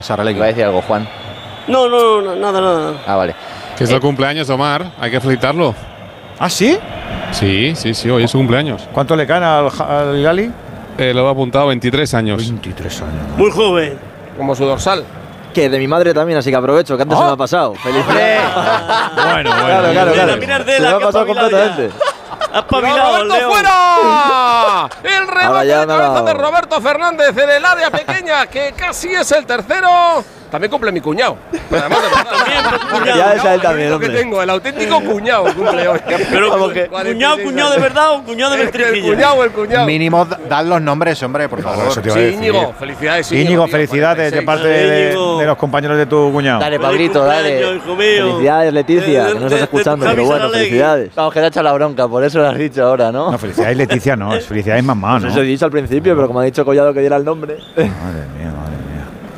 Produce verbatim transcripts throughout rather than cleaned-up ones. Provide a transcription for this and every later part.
Saralegui. ¿Va a decir algo, Juan? No, no, no, nada, nada. Ah, vale. Que es el eh. cumpleaños, Omar. Hay que felicitarlo. ¿Ah, sí? Sí, sí, sí. Hoy es su cumpleaños. ¿Cuánto le caen al, al Gali? Eh, lo he apuntado, veintitrés años. veintitrés años. ¿No? Muy joven. Como su dorsal. Que de mi madre también, así que aprovecho, que antes ¿Oh? se me ha pasado. ¡Felicidades! Bueno, bueno. Claro, claro, claro. Mira, Se me ha pasado completamente. ¡Has pavilado, Leo! ¡Fuera! El remate ya de no cabeza lo... de Roberto Fernández en el área pequeña, que casi es el tercero. También cumple mi cuñado. Pero además de verdad, cuñado. Ya es a él también, que hombre. tengo, el auténtico cuñado cumple hoy. Pero, que, ¿cuñado, cuñado de verdad o cuñado de el cuñado, el cuñado. Mínimo, dad los nombres, hombre, por favor. Eso te iba a Sí, decir. Íñigo, felicidades, Íñigo. Íñigo, tío, felicidades de parte de, de los compañeros de tu cuñado. Dale, Pablito, dale. Hijo mío. Felicidades, Leticia, que no estás escuchando, pero bueno, felicidades. Vamos, que te ha echado la bronca, por eso lo has dicho ahora, ¿no? No, felicidades, Leticia, no. Es felicidades, mamá, ¿no? Eso he dicho al principio, pero como ha dicho Collado que diera el nombre. Madre mía, madre mía.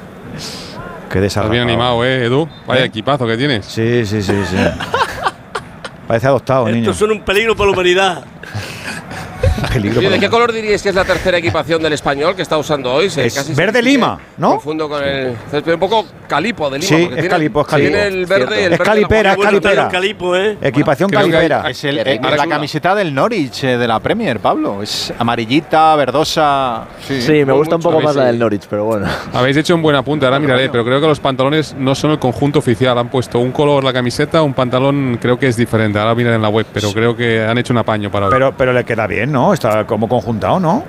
Qué Estás desarrollado. bien animado, ¿eh, Edu? Vaya ¿Eh? equipazo que tienes. Sí, sí, sí, sí. Parece adoptado, niño. Estos son un peligro para la humanidad. Peligro. Oye, ¿de para qué mí. color diríais que es la tercera equipación del Español que está usando hoy? Se, Es casi verde se- lima, ¿no? Confundo con el… Es un poco calipo de lima. Sí, porque es tiene- calipo, es calipo. Tiene el verde y el Es verde… calipera, la- es Bueno, calipera. está el calipo, ¿eh? Equipación Creo que calipera. hay- Es el, Qué eh, rico. la camiseta del Norwich eh, de la Premier, Pablo. Es amarillita, verdosa. Sí, Sí, me gusta un poco mucho, más sí. la del Norwich, pero bueno. Habéis hecho un buen apunte, ahora miraré, pero creo que los pantalones no son el conjunto oficial. Han puesto un color la camiseta, un pantalón creo que es diferente. Ahora miraré en la web, pero creo que han hecho un apaño para hoy. Pero, pero le queda bien, ¿no? Está como conjuntado, ¿no?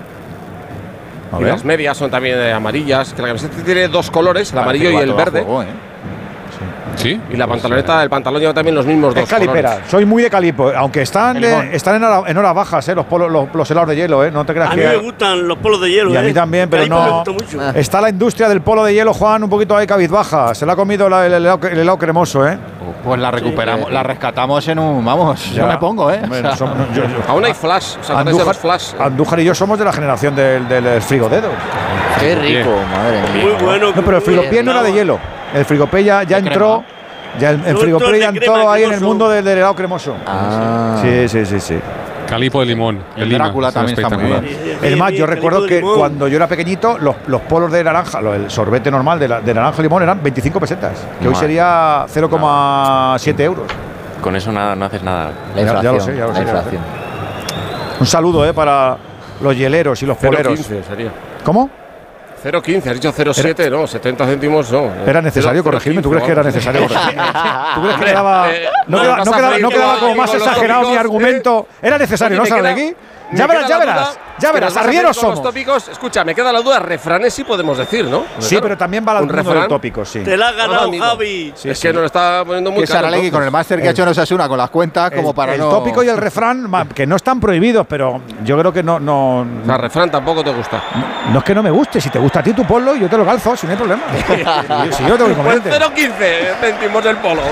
A Y ver. las medias son también eh, amarillas. Que la camiseta tiene dos colores, el amarillo y el verde. Juego, ¿eh? ¿Sí? Y la pantaloneta, el pantalón lleva también los mismos dos Es calipera, colores. soy muy de calipo, aunque están, El de- limón. están en, hora- en horas bajas, ¿eh? los, polos, los, los helados de hielo, ¿eh? No te creas A mí que… me gustan los polos de hielo. Y a mí ¿eh? también, pero Calipo no- me gusta mucho. Ah. Está la industria del polo de hielo, Juan, un poquito ahí cabizbaja. Se le ha comido la- el, helado, el helado cremoso, ¿eh? Pues la recuperamos, Sí. la rescatamos en un. Vamos, Ya. yo me pongo, ¿eh? Hombre, O sea, som- yo- yo- Aún hay flash. O sea, acordáis de los flash. Andújar y yo somos de la generación del, del frigodedo. Qué rico, madre mía. Muy bueno. No, pero el frigopié no era de hielo. El frigopié ya, ya De entró. Ya el, el No, frigopié entró ya de entró crema ahí en el cremoso. mundo del, del helado cremoso. Ah. Sí, sí, sí, sí. Calipo de limón. El Lima, Drácula está también está muy espectacular. Es más, yo Bien, recuerdo calipo de que limón. cuando yo era pequeñito, los, los polos de naranja, lo- el sorbete normal de, la- de naranja y limón eran veinticinco pesetas, que hoy Madre. sería cero coma siete euros. Con eso nada, no haces nada. La Ya- ya inflación. lo sé, ya lo la sé, ya lo sé. inflación. Un saludo, ¿eh? Para los hieleros y los cero poleros. quince sería. ¿Cómo? cero quince, has dicho cero siete, no, setenta céntimos no. ¿Era necesario Cero- corregirme? ¿Tú cero crees que era quince, necesario vamos. corregirme? ¿Tú crees que quedaba, eh, no, no, quedaba, vas no a quedaba- freír no quedaba igual como con más los exagerado mi tópicos, argumento? Era necesario, Oye, ¿no, me queda- Saralegui? me Ya queda verás, ya la verás. duda, Ya que verás, nos vas a arrieros hacer con los somos. tópicos. Escucha, me queda la duda, refranes sí podemos decir, ¿no? Sí, pero también va al un mundo del refrán. tópico, sí. Te la has ganado, amigo. Javi. Sí, es sí. que nos lo está poniendo muy que claro. Saralegui con el máster que ha hecho en Osasuna con las cuentas, como el, para el no. tópico y el refrán, ma- que no están prohibidos, pero yo creo que no, no, O sea, refrán tampoco te gusta. no es que no me guste. Si te gusta a ti, tú ponlo y yo te lo calzo, si no hay problema. Si yo tengo que Pues comente. cero quince céntimos el polo.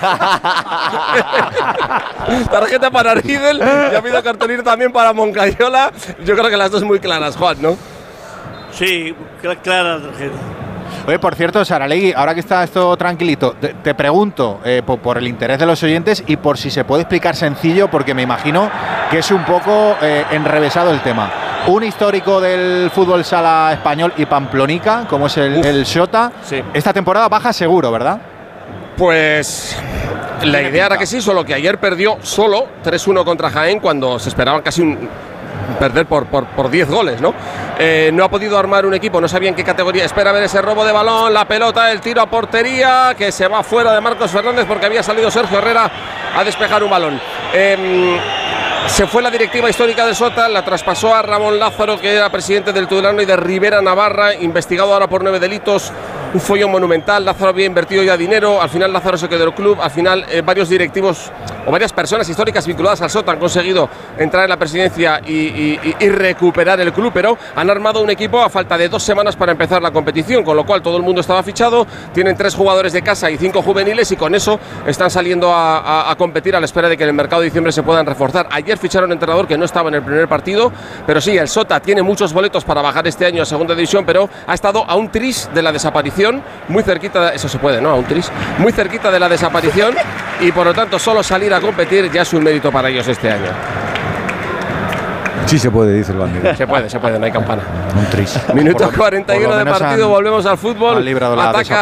Tarjeta para Riedel y ha habido cartulina también para Moncayola. Yo creo que las dos muy claras, Juan, ¿no? Sí, cl- clara la tarjeta. Oye, por cierto, Saralegui, ahora que está esto tranquilito, te, te pregunto eh, por, por el interés de los oyentes y por si se puede explicar sencillo, porque me imagino que es un poco eh, enrevesado el tema. Un histórico del fútbol sala español y pamplonica, como es el, Uf, el Xota, sí. esta temporada baja seguro, ¿verdad? Pues la idea era que sí, solo que ayer perdió solo tres uno contra Jaén cuando se esperaban casi un perder por por, por diez goles, ¿no? Eh, no ha podido armar un equipo, no sabía en qué categoría. Espera ver ese robo de balón, la pelota, el tiro a portería, que se va fuera de Marcos Fernández porque había salido Sergio Herrera a despejar un balón. Eh, Se fue la directiva histórica del Sota, la traspasó a Ramón Lázaro, que era presidente del Tudelano, y de Rivera Navarra, investigado ahora por nueve delitos. Un follón monumental. Lázaro había invertido ya dinero, al final Lázaro se quedó en el club, al final eh, varios directivos o varias personas históricas vinculadas al Sota han conseguido entrar en la presidencia y, y, y recuperar el club, pero han armado un equipo a falta de dos semanas para empezar la competición, con lo cual todo el mundo estaba fichado, tienen tres jugadores de casa y cinco juveniles y con eso están saliendo a, a, a competir a la espera de que en el mercado de diciembre se puedan reforzar. Ayer ficharon un entrenador que no estaba en el primer partido, pero sí, el Sota tiene muchos boletos para bajar este año a segunda división, pero ha estado a un tris de la desaparición, muy cerquita, de, eso se puede, ¿no? A un tris, muy cerquita de la desaparición y por lo tanto solo salir a competir ya es un mérito para ellos este año. Sí se puede, dice el bandera. Se puede, se puede, no hay campana. Un tris. Minuto Por lo- cuarenta y uno por lo de menos partido, han- volvemos al fútbol. han librado la Ataca